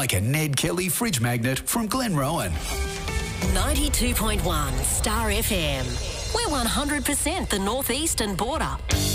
like a Ned Kelly fridge magnet from Glenrowan. 92.1 Star FM. We're 100% the northeastern border.